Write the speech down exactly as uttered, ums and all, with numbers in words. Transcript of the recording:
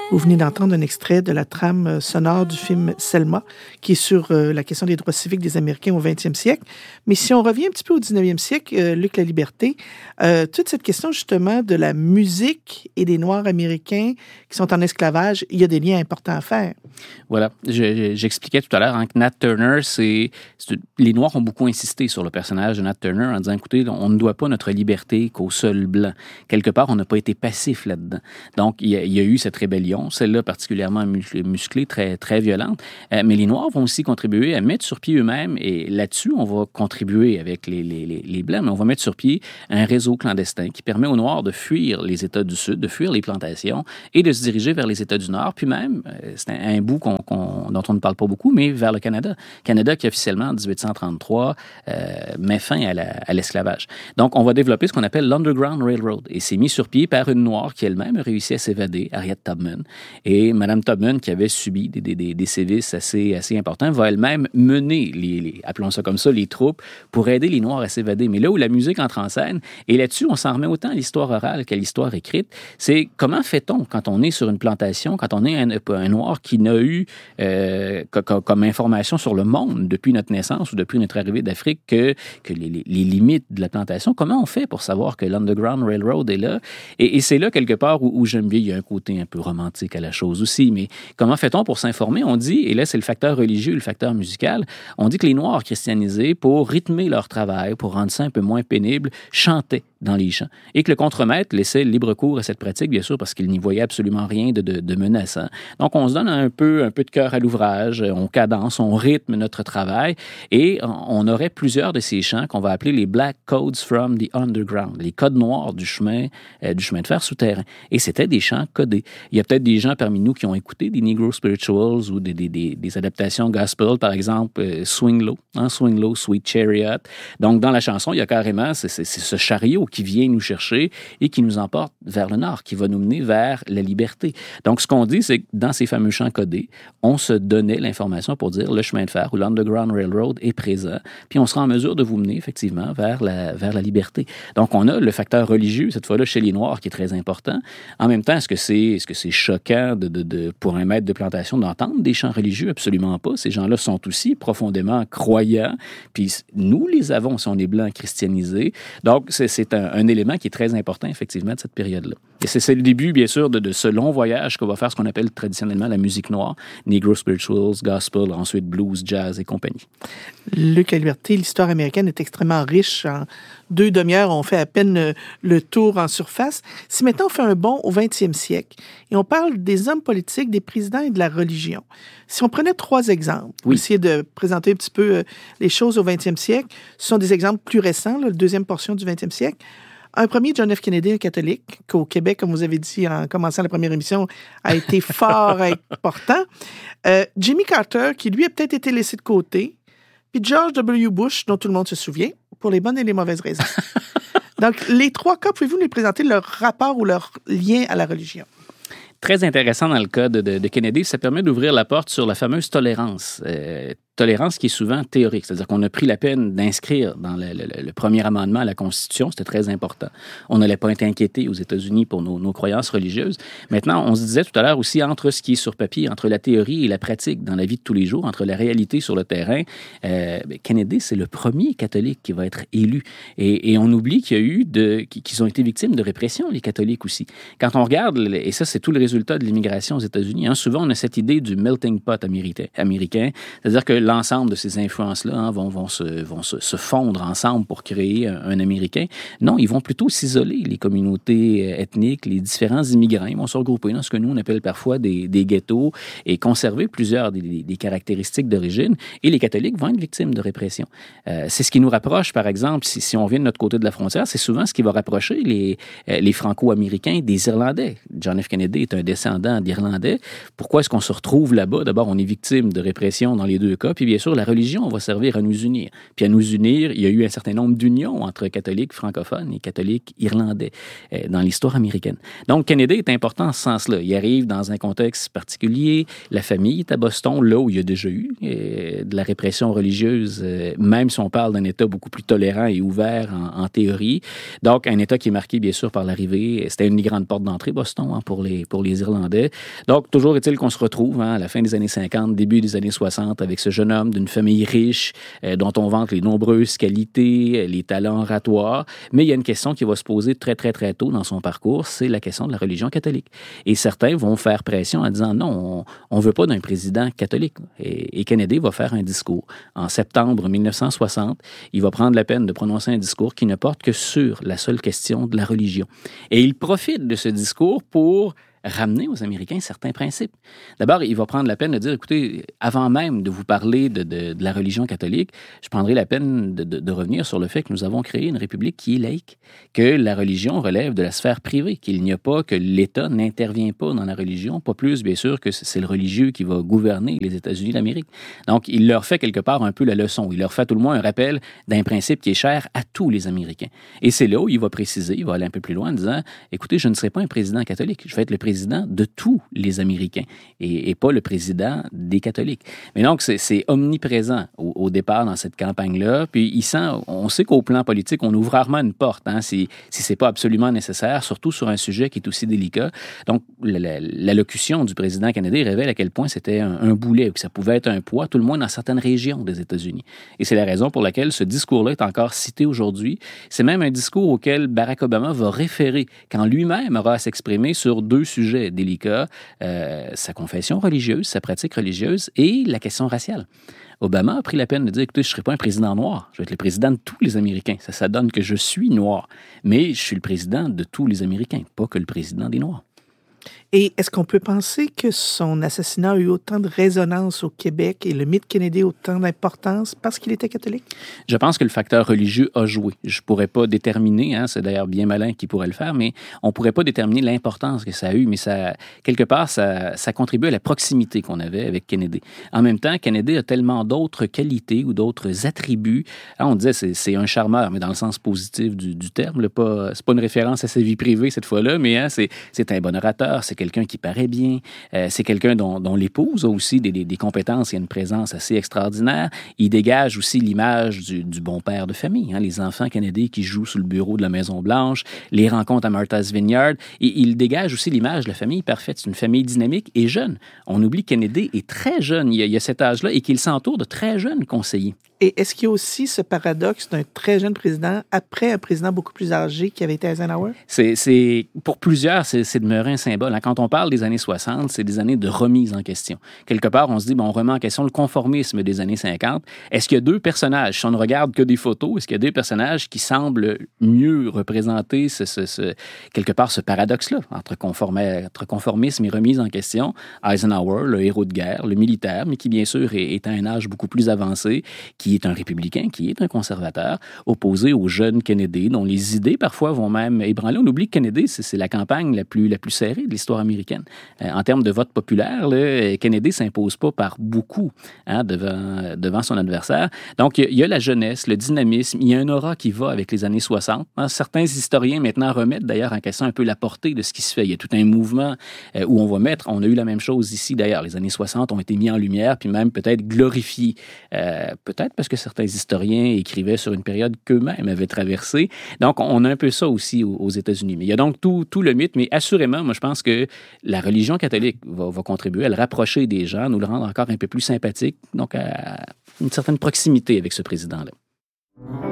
Vous venez d'entendre un extrait de la trame sonore du film Selma, qui est sur euh, la question des droits civiques des Américains au vingtième siècle. Mais si on revient un petit peu au dix-neuvième siècle, euh, Luc Laliberté, euh, toute cette question justement de la musique et des Noirs américains qui sont en esclavage, il y a des liens importants à faire. Voilà, je, j'expliquais tout à l'heure hein, que Nat Turner, c'est, c'est... les Noirs ont beaucoup insisté sur le personnage de Nat Turner en disant, écoutez, on ne doit pas notre liberté qu'aux seuls Blancs. Quelque part, on n'a pas été passif là-dedans. Donc, il y a, il y a eu cette rébellion, celle-là particulièrement musclée, très, très violente. Euh, mais les Noirs vont aussi contribuer à mettre sur pied eux-mêmes, et là-dessus, on va contribuer avec les, les, les, les Blancs, mais on va mettre sur pied un réseau clandestin qui permet aux Noirs de fuir les États du Sud, de fuir les plantations et de se diriger vers les États du Nord, puis même, euh, c'est un, un bout qu'on, qu'on, dont on ne parle pas beaucoup, mais vers le Canada. Canada qui, officiellement, en dix-huit cent trente-trois, euh, met fin à, la, à l'esclavage. Donc, on va développer ce qu'on appelle l'Underground Railroad, et c'est mis sur pied par une Noire qui elle-même a réussi à s'évader, Harriet Tubman. Et Mme Tubman, qui avait subi des, des, des sévices assez, assez importants, va elle-même mener, les, les, appelons ça comme ça, les troupes pour aider les Noirs à s'évader. Mais là où la musique entre en scène, et là-dessus, on s'en remet autant à l'histoire orale qu'à l'histoire écrite, c'est comment fait-on quand on est sur une plantation, quand on est un, un Noir qui n'a eu euh, comme, comme information sur le monde depuis notre naissance ou depuis notre arrivée d'Afrique que, que les, les, les limites de la plantation, comment on fait pour savoir que l'Underground Railroad est là? Et, et c'est là, quelque part, où, où j'aime bien, il y a un côté un peu romantique à la chose aussi, mais comment fait-on pour s'informer? On dit, et là, c'est le facteur religieux, le facteur musical, on dit que les Noirs christianisés, pour rythmer leur travail, pour rendre ça un peu moins pénible, chantaient dans les champs. Et que le contremaître laissait libre cours à cette pratique, bien sûr, parce qu'il n'y voyait absolument rien de, de, de menaçant. Donc, on se donne un peu, un peu de cœur à l'ouvrage, on cadence, on rythme notre travail, et on aurait plusieurs de ces chants qu'on va appeler les Black Codes from the Underground, les codes noirs du chemin, euh, du chemin de fer souterrain. Et c'était des chants codés. Il y a peut-être des gens parmi nous qui ont écouté des Negro Spirituals ou des, des, des, des adaptations gospel, par exemple, euh, Swing Low, hein, Swing Low, Sweet Chariot. Donc, dans la chanson, il y a carrément, c'est, c'est, c'est ce chariot qui vient nous chercher et qui nous emporte vers le nord, qui va nous mener vers la liberté. Donc, ce qu'on dit, c'est que dans ces fameux chants codés, on se donnait l'information pour dire le chemin de fer ou l'Underground Railroad est présent, puis on sera en mesure de vous mener, effectivement, vers la, vers la liberté. Donc, on a le facteur religieux, cette fois-là, chez les Noirs, qui est très important. En même temps, est-ce que c'est, est-ce que c'est choquant de, de, de, pour un maître de plantation d'entendre des chants religieux? Absolument pas. Ces gens-là sont aussi profondément croyants, puis nous les avons, si on est blancs christianisés. Donc, c'est, c'est un, un élément qui est très important, effectivement, de cette période-là. Et c'est, c'est le début, bien sûr, de, de ce long voyage qu'on va faire ce qu'on appelle traditionnellement la musique noire, Negro Spirituals, Gospel, ensuite blues, jazz et compagnie. Luc Laliberté, l'histoire américaine est extrêmement riche. En deux demi-heures, on fait à peine le tour en surface. Si maintenant on fait un bond au vingtième siècle et on parle des hommes politiques, des présidents et de la religion, si on prenait trois exemples, oui. Pour essayer de présenter un petit peu les choses au vingtième siècle, ce sont des exemples plus récents, là, la deuxième portion du vingtième siècle. Un premier, John F. Kennedy, un catholique, qu'au Québec, comme vous avez dit en commençant la première émission, a été fort important. Euh, Jimmy Carter, qui lui a peut-être été laissé de côté. Puis George W. Bush, dont tout le monde se souvient, pour les bonnes et les mauvaises raisons. Donc, les trois cas, pouvez-vous nous présenter leur rapport ou leur lien à la religion? Très intéressant dans le cas de, de, de Kennedy, ça permet d'ouvrir la porte sur la fameuse tolérance. Euh, tolérance qui est souvent théorique, c'est-à-dire qu'on a pris la peine d'inscrire dans le, le, le premier amendement à la Constitution, c'était très important. On n'allait pas être inquiété aux États-Unis pour nos, nos croyances religieuses. Maintenant, on se disait tout à l'heure aussi entre ce qui est sur papier, entre la théorie et la pratique dans la vie de tous les jours, entre la réalité sur le terrain. Euh, Kennedy, c'est le premier catholique qui va être élu. Et, et on oublie qu'il y a eu de, qu'ils ont été victimes de répression, les catholiques aussi. Quand on regarde, et ça, c'est tout le résultat de l'immigration aux États-Unis, hein, souvent on a cette idée du melting pot américain, américain, c'est-à-dire que l'ensemble de ces influences-là hein, vont, vont, se, vont se, se fondre ensemble pour créer un, un Américain. Non, ils vont plutôt s'isoler, les communautés ethniques, les différents immigrants. Ils vont se regrouper dans ce que nous, on appelle parfois des, des ghettos et conserver plusieurs des, des, des caractéristiques d'origine. Et les catholiques vont être victimes de répression. Euh, c'est ce qui nous rapproche, par exemple, si, si on vient de notre côté de la frontière, c'est souvent ce qui va rapprocher les, les Franco-Américains des Irlandais. John F. Kennedy est un descendant d'Irlandais. Pourquoi est-ce qu'on se retrouve là-bas? D'abord, on est victime de répression dans les deux cas. Puis bien sûr, la religion va servir à nous unir. Puis à nous unir, il y a eu un certain nombre d'unions entre catholiques francophones et catholiques irlandais euh, dans l'histoire américaine. Donc Kennedy est important en ce sens-là. Il arrive dans un contexte particulier. La famille est à Boston, là où il y a déjà eu euh, de la répression religieuse, euh, même si on parle d'un État beaucoup plus tolérant et ouvert en, en théorie. Donc un État qui est marqué bien sûr par l'arrivée. C'était une des grandes portes d'entrée, Boston, hein, pour les, pour les Irlandais. Donc toujours est-il qu'on se retrouve hein, à la fin des années cinquante, début des années soixante, avec ce jeune homme d'une famille riche, euh, dont on vante les nombreuses qualités, les talents oratoires. Mais il y a une question qui va se poser très, très, très tôt dans son parcours, c'est la question de la religion catholique. Et certains vont faire pression en disant non, on ne veut pas d'un président catholique. Et, et Kennedy va faire un discours. En septembre mille neuf cent soixante, il va prendre la peine de prononcer un discours qui ne porte que sur la seule question de la religion. Et il profite de ce discours pour ramener aux Américains certains principes. D'abord, il va prendre la peine de dire, écoutez, avant même de vous parler de, de, de la religion catholique, je prendrai la peine de, de, de revenir sur le fait que nous avons créé une république qui est laïque, que la religion relève de la sphère privée, qu'il n'y a pas, que l'État n'intervient pas dans la religion, pas plus, bien sûr, que c'est le religieux qui va gouverner les États-Unis d'Amérique. Donc, il leur fait quelque part un peu la leçon. Il leur fait à tout le moins un rappel d'un principe qui est cher à tous les Américains. Et c'est là où il va préciser, il va aller un peu plus loin en disant, écoutez, je ne serai pas un président catholique, je vais être le président de tous les Américains et, et pas le président des catholiques. Mais donc, c'est, c'est omniprésent au, au départ dans cette campagne-là. Puis, il sent, on sait qu'au plan politique, on ouvre rarement une porte hein, si, si ce n'est pas absolument nécessaire, surtout sur un sujet qui est aussi délicat. Donc, la, la, l'allocution du président Kennedy révèle à quel point c'était un, un boulet, que ça pouvait être un poids, tout le moins dans certaines régions des États-Unis. Et c'est la raison pour laquelle ce discours-là est encore cité aujourd'hui. C'est même un discours auquel Barack Obama va référer quand lui-même aura à s'exprimer sur deux sujets délicat, euh, sa confession religieuse, sa pratique religieuse et la question raciale. Obama a pris la peine de dire, écoutez, je ne serai pas un président noir, je vais être le président de tous les Américains. Ça, ça donne que je suis noir, mais je suis le président de tous les Américains, pas que le président des Noirs. Et est-ce qu'on peut penser que son assassinat a eu autant de résonance au Québec et le mythe Kennedy autant d'importance parce qu'il était catholique? Je pense que le facteur religieux a joué. Je ne pourrais pas déterminer, hein, c'est d'ailleurs bien malin qui pourrait le faire, mais on ne pourrait pas déterminer l'importance que ça a eu, mais ça, quelque part, ça, ça contribue à la proximité qu'on avait avec Kennedy. En même temps, Kennedy a tellement d'autres qualités ou d'autres attributs. Hein, on disait c'est, c'est un charmeur, mais dans le sens positif du, du terme. Ce n'est pas, pas une référence à sa vie privée cette fois-là, mais hein, c'est, c'est un bon orateur, c'est quelqu'un qui paraît bien, euh, c'est quelqu'un dont, dont l'épouse a aussi des, des, des compétences et une présence assez extraordinaire. Il dégage aussi l'image du, du bon père de famille, hein, les enfants Kennedy qui jouent sous le bureau de la Maison-Blanche, les rencontres à Martha's Vineyard, et il dégage aussi l'image de la famille parfaite. C'est une famille dynamique et jeune. On oublie que Kennedy est très jeune, il y a, il y a cet âge-là, et qu'il s'entoure de très jeunes conseillers. Et est-ce qu'il y a aussi ce paradoxe d'un très jeune président après un président beaucoup plus âgé qui avait été Eisenhower? C'est, c'est, pour plusieurs, c'est, c'est demeuré un symbole. Quand on parle des années soixante, c'est des années de remise en question. Quelque part, on se dit, bon, on remet en question le conformisme des années cinquante. Est-ce qu'il y a deux personnages, si on ne regarde que des photos, est-ce qu'il y a deux personnages qui semblent mieux représenter ce, ce, ce, quelque part ce paradoxe-là entre, conform- entre conformisme et remise en question? Eisenhower, le héros de guerre, le militaire, mais qui, bien sûr, est, est à un âge beaucoup plus avancé, qui est un républicain, qui est un conservateur, opposé au jeune Kennedy, dont les idées, parfois, vont même ébranler. On oublie que Kennedy, c'est, c'est la campagne la plus, la plus serrée de l'histoire américaine. Euh, en termes de vote populaire, là, Kennedy ne s'impose pas par beaucoup hein, devant, devant son adversaire. Donc, il y, y a la jeunesse, le dynamisme, il y a un aura qui va avec les années soixante. Hein. Certains historiens maintenant remettent d'ailleurs en question un peu la portée de ce qui se fait. Il y a tout un mouvement euh, où on va mettre, on a eu la même chose ici d'ailleurs, les années soixante ont été mis en lumière, puis même peut-être glorifiés. Euh, peut-être parce que certains historiens écrivaient sur une période qu'eux-mêmes avaient traversée. Donc, on a un peu ça aussi aux, aux États-Unis. Mais il y a donc tout, tout le mythe, mais assurément, moi, je pense que la religion catholique va, va contribuer à le rapprocher des gens, nous le rendre encore un peu plus sympathique, donc à une certaine proximité avec ce président-là.